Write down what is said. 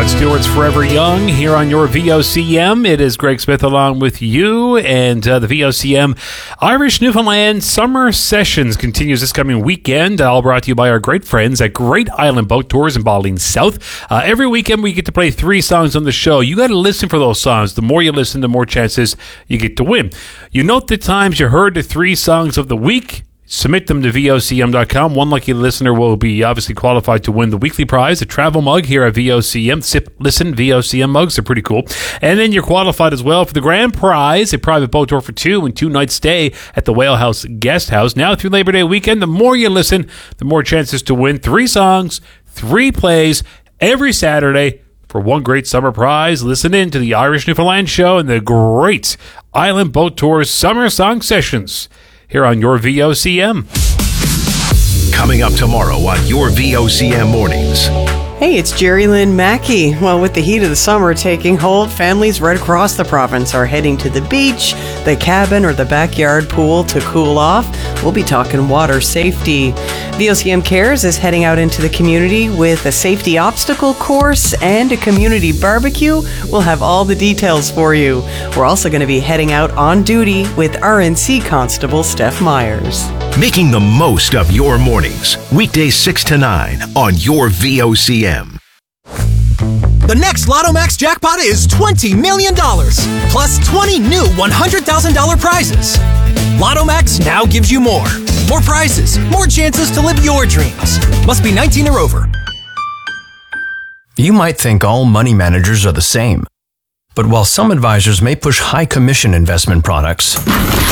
Rod Stewart's Forever Young here on your VOCM. It is Greg Smith along with you, and the VOCM Irish Newfoundland Summer Sessions continues this coming weekend, all brought to you by our great friends at Great Island Boat Tours in Baldwin South. Every weekend we get to play 3 songs on the show. You got to listen for those songs. The more you listen, the more chances you get to win. You note the times you heard the 3 songs of the week. Submit them to VOCM.com. One lucky listener will be obviously qualified to win the weekly prize, a travel mug here at VOCM. Sip, listen, VOCM mugs. They're pretty cool. And then you're qualified as well for the grand prize, a private boat tour for 2 and 2-night stay at the Whale House Guest House. Now through Labor Day weekend, the more you listen, the more chances to win 3 songs, 3 plays every Saturday for one great summer prize. Listen in to the Irish Newfoundland Show and the Great Island Boat Tours Summer Song Sessions here on your VOCM. Coming up tomorrow on your VOCM Mornings. Hey, it's Jerry Lynn Mackey. Well, with the heat of the summer taking hold, families right across the province are heading to the beach, the cabin, or the backyard pool to cool off. We'll be talking water safety. VOCM Cares is heading out into the community with a safety obstacle course and a community barbecue. We'll have all the details for you. We're also going to be heading out on duty with RNC Constable Steph Myers. Making the most of your mornings. Weekdays 6 to 9 on your VOCM. The next Lotto Max jackpot is $20 million, plus 20 new $100,000 prizes. Lotto Max now gives you more. More prizes, more chances to live your dreams. Must be 19 or over. You might think all money managers are the same. But while some advisors may push high commission investment products,